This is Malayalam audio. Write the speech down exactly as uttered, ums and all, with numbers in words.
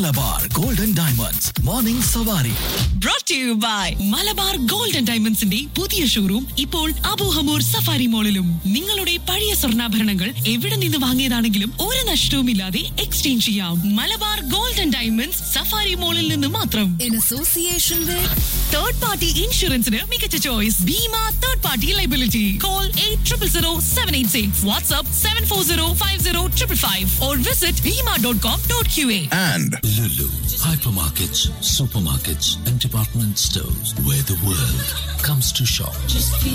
മലബാർ ഗോൾഡൻ ഡയമണ്ട്സ് മോർണിംഗ് സവാരി. Brought to you by Malabar golden ഡയമണ്ട്സിന്റെ പുതിയ ഷോറൂം ഇപ്പോൾ അബൂഹമൂർ സഫാരി മോളിലും. നിങ്ങളുടെ പഴയ സ്വർണ്ണാഭരണങ്ങൾ എവിടെ നിന്ന് വാങ്ങിയതാണെങ്കിലും ഒരു നഷ്ടവുമില്ലാതെ എക്സ്ചേഞ്ച് ചെയ്യാം. മലബാർ ഗോൾഡൻ ഡയമണ്ട്സ് സഫാരി മോളിൽ നിന്ന് മാത്രം. In association with third party ഇൻഷുറൻസിന് മികച്ച choice Bima third party liability. Call eight triple zero seven eight six. WhatsApp seven four zero five zero triple five or visit bima dot com dot q a. And Lulu, hypermarkets, supermarkets, and department stores where the world comes to shop.